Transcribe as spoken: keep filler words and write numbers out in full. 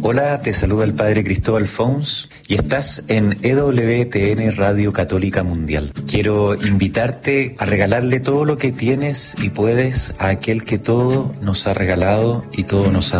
Hola, te saluda el Padre Cristóbal Fons y estás en E W T N Radio Católica Mundial. Quiero invitarte a regalarle todo lo que tienes y puedes a aquel que todo nos ha regalado y todo nos ha